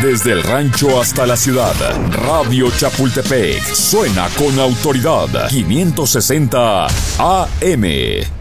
Desde el rancho hasta la ciudad, Radio Chapultepec suena con autoridad. 560 AM.